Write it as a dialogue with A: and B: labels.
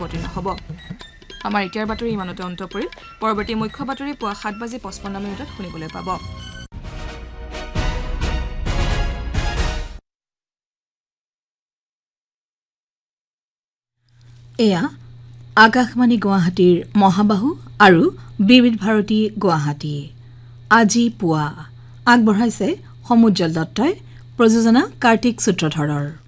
A: অৱতীৰ্ণ হ'ব আমাৰ এতিয়াৰ বাতৰি ইমানতে অন্ত পৰিল পৰৱৰ্তী মুখ্য বাতৰি পুৱা 7:55 শুনিবলৈ পাব এয়া আকাশবাণী গুৱাহাটীৰ মহাবাহু আৰু বিবিধ ভাৰতী গুৱাহাটী আজি পুৱা আগবঢ়াইছে সমুজ্জ্বল দত্তই প্ৰযোজনা কাৰ্তিক সূত্ৰধৰৰ